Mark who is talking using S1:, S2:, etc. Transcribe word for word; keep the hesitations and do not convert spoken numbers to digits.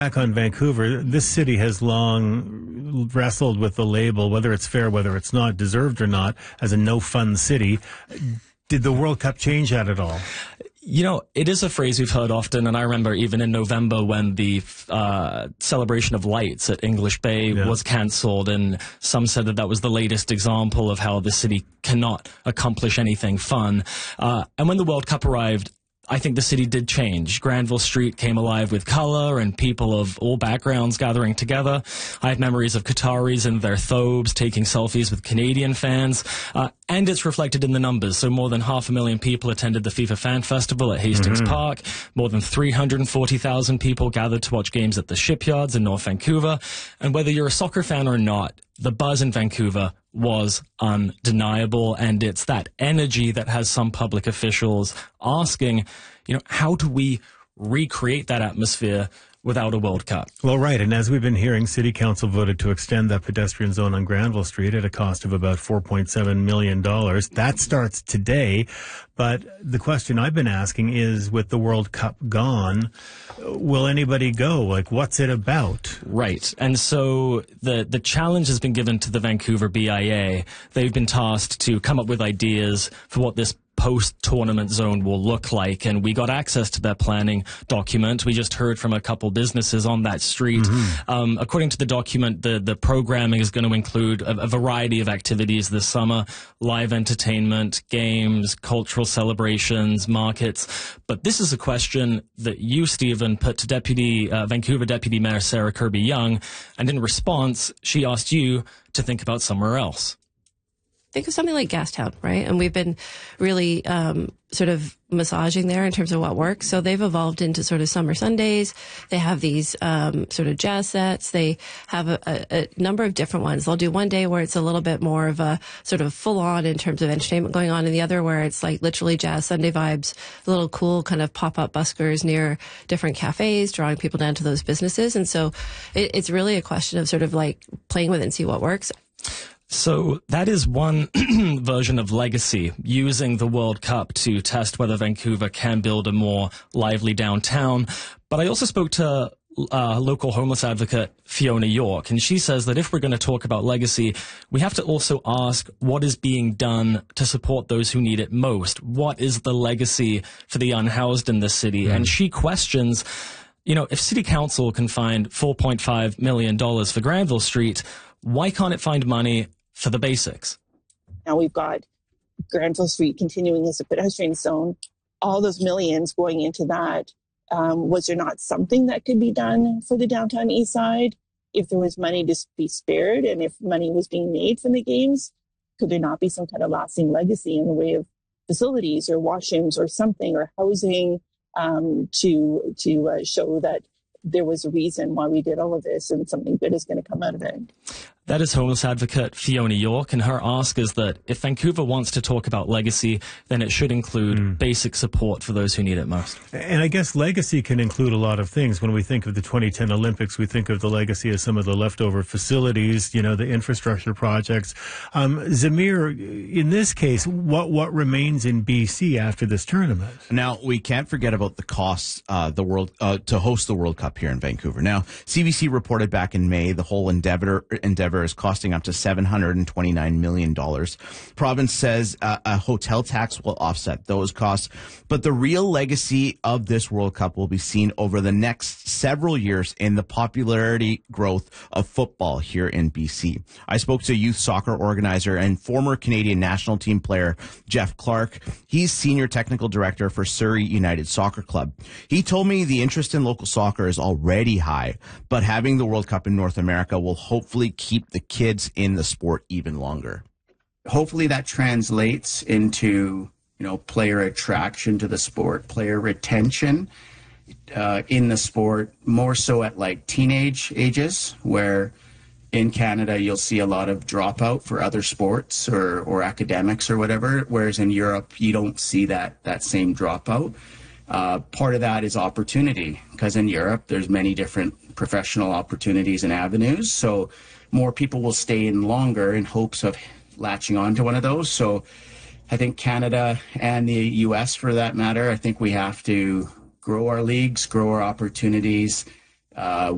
S1: Back on Vancouver, this city has long wrestled with the label, whether it's fair, whether it's not, deserved or not, as a no-fun city. Did the World Cup change that at all?
S2: You know, it is a phrase we've heard often, and I remember even in November when the uh, celebration of lights at English Bay yeah. was cancelled, and some said that that was the latest example of how the city cannot accomplish anything fun. Uh, and when the World Cup arrived, I think the city did change. Granville Street came alive with color and people of all backgrounds gathering together. I have memories of Qataris and their thobes taking selfies with Canadian fans. Uh, and it's reflected in the numbers. So more than half a million people attended the FIFA Fan Festival at Hastings mm-hmm. Park. More than three hundred forty thousand people gathered to watch games at the shipyards in North Vancouver. And whether you're a soccer fan or not, the buzz in Vancouver was undeniable, and it's that energy that has some public officials asking, you know, how do we recreate that atmosphere without a World Cup?
S1: Well, right, and as we've been hearing, City Council voted to extend that pedestrian zone on Granville Street at a cost of about four point seven million dollars. That starts today, but the question I've been asking is, with the World Cup gone, will anybody go? Like, what's it about?
S2: Right, and so the, the challenge has been given to the Vancouver B I A. They've been tasked to come up with ideas for what this post-tournament zone will look like, and we got access to that planning document. We just heard from a couple businesses on that street. Mm-hmm. Um, according to the document, the, the programming is going to include a, a variety of activities this summer: live entertainment, games, cultural celebrations, markets. But this is a question that you, Stephen, put to Deputy uh, Vancouver Deputy Mayor Sarah Kirby-Yung, and in response, she asked you to think about somewhere else.
S3: Think of something like Gastown, right? And we've been really um, sort of massaging there in terms of what works. So they've evolved into sort of summer Sundays. They have these um, sort of jazz sets. They have a, a, a number of different ones. They'll do one day where it's a little bit more of a sort of full on in terms of entertainment going on, and the other where it's like literally jazz Sunday vibes, little cool kind of pop-up buskers near different cafes, drawing people down to those businesses. And so it, it's really a question of sort of like playing with it and see what works.
S2: So that is one version of legacy, using the World Cup to test whether Vancouver can build a more lively downtown. But I also spoke to uh, local homeless advocate Fiona York, and she says that if we're going to talk about legacy, we have to also ask what is being done to support those who need it most. What is the legacy for the unhoused in this city? Mm. And she questions, you know, if City Council can find four point five million dollars for Granville Street, why can't it find money for the basics?
S4: Now we've got Granville Street continuing as a pedestrian zone, all those millions going into that. Um, was there not something that could be done for the downtown east side? If there was money to be spared, and if money was being made from the games, could there not be some kind of lasting legacy in the way of facilities or washrooms or something, or housing um, to, to uh, show that there was a reason why we did all of this and something good is going to come out of it?
S2: That is homeless advocate Fiona York, and her ask is that if Vancouver wants to talk about legacy, then it should include mm. basic support for those who need it most.
S1: And I guess legacy can include a lot of things. When we think of the twenty ten Olympics, we think of the legacy as some of the leftover facilities, you know, the infrastructure projects. Um, Zamir, in this case, what what remains in B C after this tournament?
S5: Now, we can't forget about the costs uh, the world uh, to host the World Cup here in Vancouver. Now, C B C reported back in May the whole endeavor endeavor is costing up to seven hundred twenty-nine million dollars. Province says uh, a hotel tax will offset those costs, but the real legacy of this World Cup will be seen over the next several years in the popularity growth of football here in B C. I spoke to youth soccer organizer and former Canadian national team player Jeff Clark. He's senior technical director for Surrey United Soccer Club. He told me the interest in local soccer is already high, but having the World Cup in North America will hopefully keep the kids in the sport even longer.
S6: Hopefully that translates into, you know, player attraction to the sport, player retention uh, in the sport, more so at like teenage ages, where in Canada you'll see a lot of dropout for other sports or, or academics or whatever, whereas in Europe you don't see that, that same dropout. Uh, part of that is opportunity, because in Europe there's many different professional opportunities and avenues, so more people will stay in longer in hopes of latching on to one of those. So I think Canada and the U S, for that matter, I think we have to grow our leagues, grow our opportunities. Uh,